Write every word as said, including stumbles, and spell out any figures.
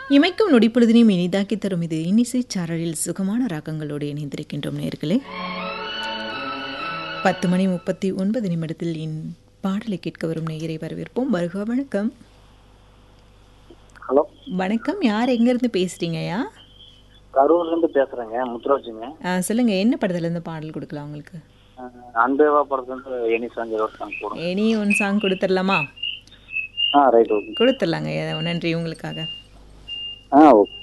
இமைக்கும் நொடிப்பொழுதினையும் இனிதாக்கி தரும் இது இன்னிசை சாரலில் சுகமான ராகங்களோடு இணைந்திருக்கின்றோம் நேர்களே. பத்து மணி முப்பத்தி ஒன்பது நிமிடத்தில் என் பாடலை கேட்க வரும் நேயரை வரவேற்போம். வருக. வணக்கம். ஹலோ வணக்கம். யார் எங்கேருந்து பேசுகிறீங்கய்யா? கரூர்லேருந்து பேசுகிறேங்க, முத்துராஜுங்க. ஆ சொல்லுங்கள், என்ன படத்துலேருந்து பாடல் கொடுக்கலாம் உங்களுக்கு? அன்பேவா படத்துலேருந்து எனி சாங் ஒரு சாங் போடும். எனி ஒன் சாங் கொடுத்துடலாமா? ஆ ரைட், ஓகே. கொடுத்துடலாங்க. நன்றி உங்களுக்காக. ஆ ஓகே.